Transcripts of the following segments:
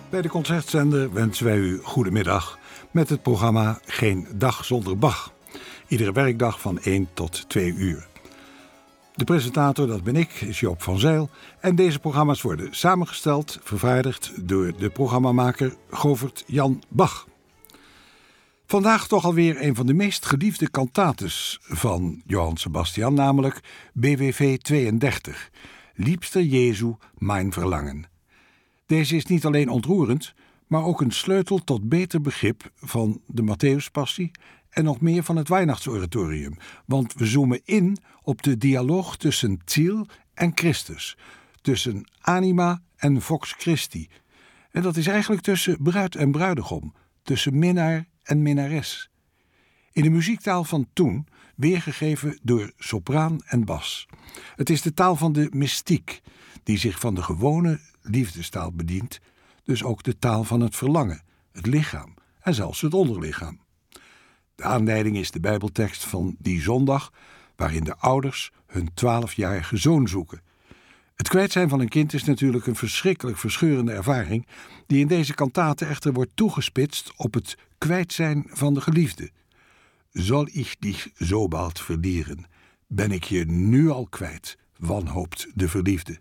Bij de Concertzender wensen wij u goedemiddag met het programma Geen Dag Zonder Bach. Iedere werkdag van 1 tot 2 uur. De presentator, dat ben ik, is Joop van Zijl. En deze programma's worden samengesteld, vervaardigd door de programmamaker Govert Jan Bach. Vandaag toch alweer een van de meest geliefde cantates van Johann Sebastian, namelijk BWV 32, Liebster Jesu, mijn verlangen. Deze is niet alleen ontroerend, maar ook een sleutel tot beter begrip van de Matthäuspassie en nog meer van het Weihnachtsoratorium, want we zoomen in op de dialoog tussen Ziel en Christus, tussen anima en vox Christi. En dat is eigenlijk tussen bruid en bruidegom, tussen minnaar en minnares. In de muziektaal van toen, weergegeven door sopraan en bas. Het is de taal van de mystiek, die zich van de gewone liefdestaal bedient, dus ook de taal van het verlangen, het lichaam en zelfs het onderlichaam. De aanleiding is de Bijbeltekst van die zondag, waarin de ouders hun 12-jarige zoon zoeken. Het kwijt zijn van een kind is natuurlijk een verschrikkelijk verscheurende ervaring, die in deze kantate echter wordt toegespitst op het kwijt zijn van de geliefde. Zal ich dich so bald verlieren? Ben ik je nu al kwijt, wanhoopt de verliefde.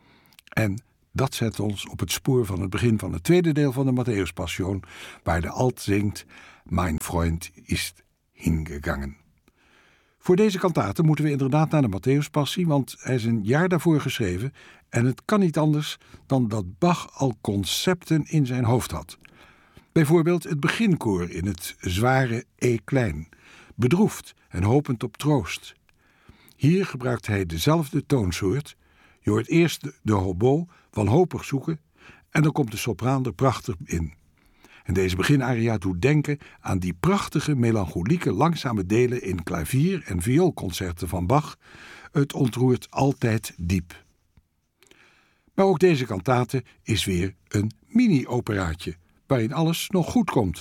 En dat zet ons op het spoor van het begin van het tweede deel van de Matthäuspassion, waar de alt zingt, Mein Freund ist hingegangen. Voor deze kantate moeten we inderdaad naar de Matthäuspassie, want hij is een jaar daarvoor geschreven en het kan niet anders dan dat Bach al concepten in zijn hoofd had. Bijvoorbeeld het beginkoor in het zware E-klein, bedroefd en hopend op troost. Hier gebruikt hij dezelfde toonsoort. Je hoort eerst de hobo wanhopig zoeken en dan komt de sopraan er prachtig in. En deze beginaria doet denken aan die prachtige, melancholieke, langzame delen in klavier- en vioolconcerten van Bach. Het ontroert altijd diep. Maar ook deze kantate is weer een mini-operaatje, waarin alles nog goed komt.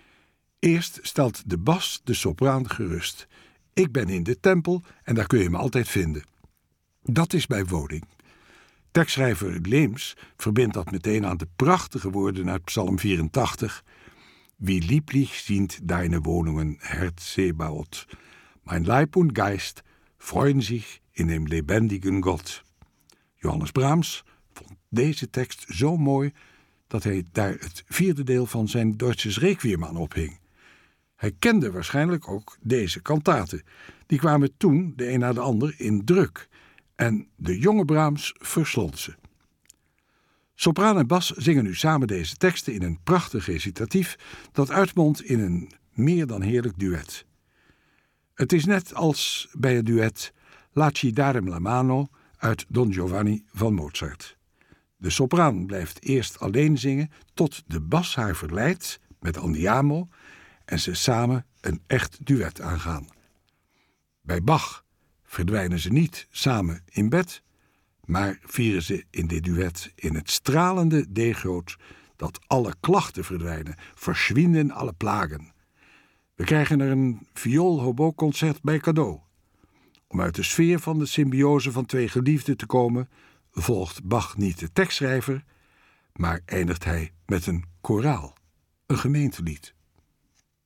Eerst stelt de bas de sopraan gerust. Ik ben in de tempel en daar kun je me altijd vinden. Dat is bij Woding. Tekstschrijver Leems verbindt dat meteen aan de prachtige woorden uit Psalm 84. Wie lieblich sind deine Wohnungen, Herr Zebaoth. Mein Leib und Geist freuen sich in dem lebendigen Gott. Johannes Brahms vond deze tekst zo mooi dat hij daar het vierde deel van zijn Deutsches Requiem aan ophing. Hij kende waarschijnlijk ook deze kantaten. Die kwamen toen, de een na de ander, in druk. En de jonge Brahms verslond ze. Sopraan en bas zingen nu samen deze teksten in een prachtig recitatief dat uitmondt in een meer dan heerlijk duet. Het is net als bij het duet Lasci darem la mano uit Don Giovanni van Mozart. De sopraan blijft eerst alleen zingen tot de bas haar verleidt met Andiamo en ze samen een echt duet aangaan. Bij Bach verdwijnen ze niet samen in bed, maar vieren ze in dit duet in het stralende D-groot dat alle klachten verdwijnen, verschwinden alle plagen. We krijgen er een viool-hobo-concert bij cadeau. Om uit de sfeer van de symbiose van twee geliefden te komen, volgt Bach niet de tekstschrijver, maar eindigt hij met een koraal, een gemeentelied.